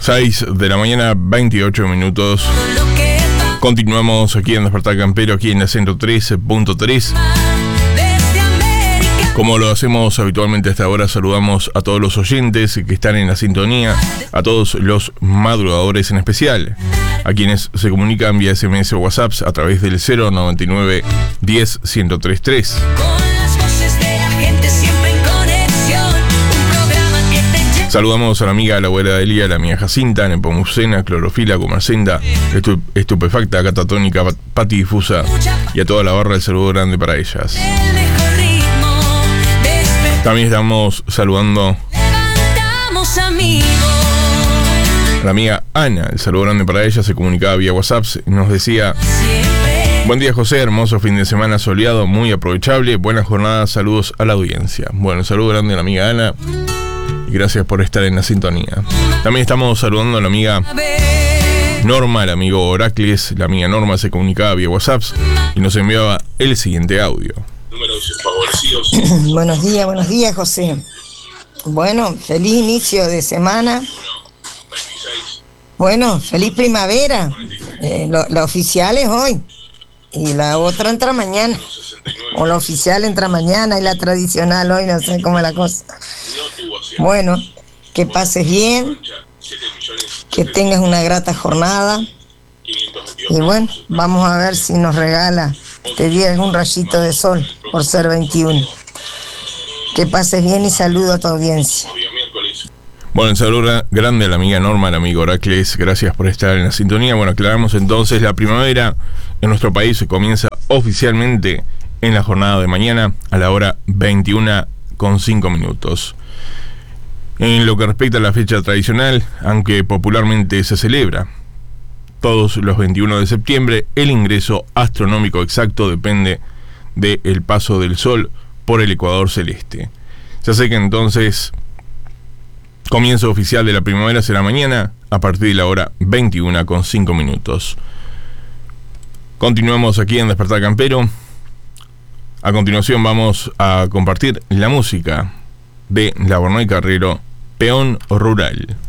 6 de la mañana, 28 minutos. Continuamos aquí en Despertar Campero, aquí en la 103.3. Como lo hacemos habitualmente hasta ahora, saludamos a todos los oyentes que están en la sintonía, a todos los madrugadores en especial, a quienes se comunican vía SMS o WhatsApp a través del 099 10 1033. Saludamos a la amiga, la abuela Delia, la amiga Jacinta, Nepomucena, Clorofila, Comercenda, Estupefacta, Catatónica, Pati Difusa y a toda la barra, el saludo grande para ellas. También estamos saludando a la amiga Ana, el saludo grande para ella, se comunicaba vía WhatsApp, nos decía: buen día José, hermoso fin de semana soleado, muy aprovechable, buena jornada, saludos a la audiencia. Bueno, saludo grande a la amiga Ana. Y gracias por estar en la sintonía. También estamos saludando a la amiga Norma, el amigo Oracles. La amiga Norma se comunicaba vía WhatsApp y nos enviaba el siguiente audio. Números favorecidos. Buenos días, José. Bueno, feliz inicio de semana. Bueno, feliz primavera. La oficial es hoy y la otra entra mañana. O la oficial entra mañana y la tradicional hoy, no sé cómo es la cosa. Bueno, que pases bien, que tengas una grata jornada. Y bueno, vamos a ver si nos regala este día algún rayito de sol por ser 21. Que pases bien y saludo a tu audiencia. Bueno, un saludo grande a la amiga Norma, al amigo Oracles, gracias por estar en la sintonía. Bueno, aclaramos entonces, la primavera en nuestro país comienza oficialmente en la jornada de mañana a la hora 21:05. En lo que respecta a la fecha tradicional, aunque popularmente se celebra todos los 21 de septiembre, el ingreso astronómico exacto depende del paso del Sol por el ecuador celeste. Se hace que entonces comienzo oficial de la primavera será mañana a partir de la hora 21:05. Continuamos aquí en Despertar Campero. A continuación vamos a compartir la música de La Bornoy Carrero, Peón Rural.